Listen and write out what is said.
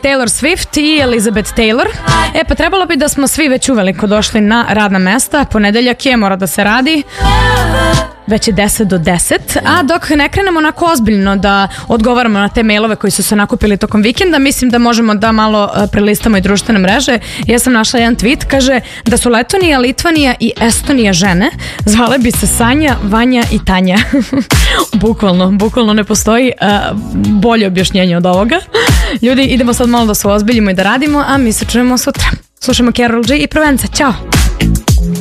Taylor Swift i Elizabeth Taylor. Pa trebalo bi da smo svi već uveliko došli na radna mesta. Ponedeljak je, mora da se radi. Već je 10 do 10, a dok ne krenemo onako ozbiljno da odgovaramo na te mailove koji su se nakupili tokom vikenda, mislim da možemo da malo prelistamo i društvene mreže. Ja sam našla jedan tweet, kaže da su Letonija, Litvanija i Estonija žene, zvale bi se Sanja, Vanja i Tanja. Bukvalno ne postoji bolje objašnjenje od ovoga. Ljudi, idemo sad malo da se ozbiljimo i da radimo, a mi se čujemo sutra. Slušamo Karol G i Provence, ćao!